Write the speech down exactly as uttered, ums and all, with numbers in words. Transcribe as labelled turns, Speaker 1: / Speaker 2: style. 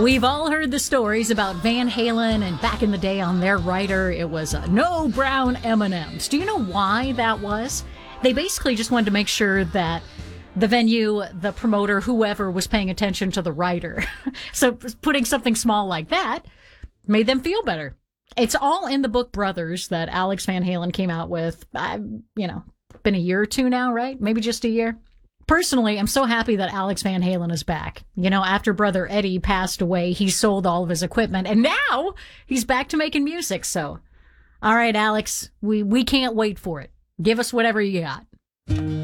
Speaker 1: We've all heard the stories about Van Halen, and back in the day on their writer, it was uh, no brown M and M's. Do you know why that was? They basically just wanted to make sure that the venue, the promoter, whoever was paying attention to the writer. So putting something small like that made them feel better. It's all in the book Brothers that Alex Van Halen came out with. I, you know, been a year or two now, right? Maybe just a year. Personally, I'm so happy that Alex Van Halen is back. You know, after brother Eddie passed away, he sold all of his equipment, and now he's back to making music. So, all right, Alex, we, we can't wait for it. Give us whatever you got.